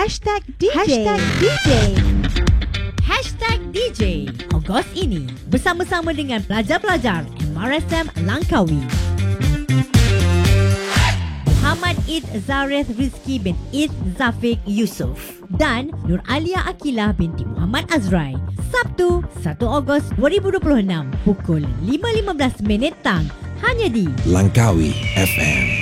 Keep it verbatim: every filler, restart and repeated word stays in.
Hashtag D J. Hashtag D J. Hashtag D J Ogos ini bersama-sama dengan pelajar-pelajar M R S M Langkawi. Muhammad Eid Zareth Rizki bin Eid Zafiq Yusof dan Nur Alia Akilah binti Muhammad Azrai. Sabtu satu Ogos dua ribu dua puluh enam pukul lima lima belas minit tang hanya di Langkawi F M.